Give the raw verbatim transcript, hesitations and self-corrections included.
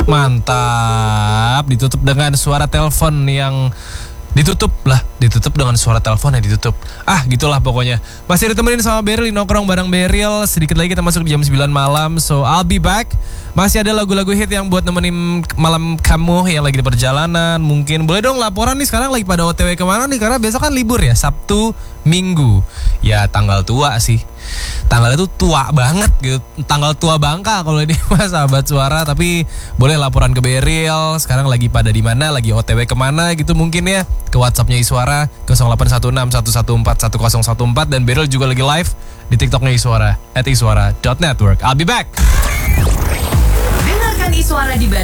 Mantap. Ditutup dengan suara telepon yang ditutup lah, ditutup dengan suara telepon yang ditutup. Ah, gitulah pokoknya. Masih ditemenin sama Beryl, nongkrong bareng Beryl. Sedikit lagi kita masuk di jam sembilan malam. So, I'll be back. Masih ada lagu-lagu hit yang buat nemenin malam kamu yang lagi di perjalanan. Mungkin boleh dong laporan nih, sekarang lagi pada O T W kemana nih? Karena besok kan libur ya, Sabtu, Minggu. Ya tanggal tua sih. Tanggal itu tua banget gitu. Tanggal tua bangka kalau ini mas sahabat suara. Tapi boleh laporan ke Beryl. Sekarang lagi pada di mana? Lagi O T W kemana gitu mungkin ya. Ke WhatsAppnya Iswara nol delapan satu enam satu satu empat satu nol satu empat. Dan Beryl juga lagi live di TikToknya Iswara at iswara dot network. I'll be back. Dengarkan Iswara di Bandung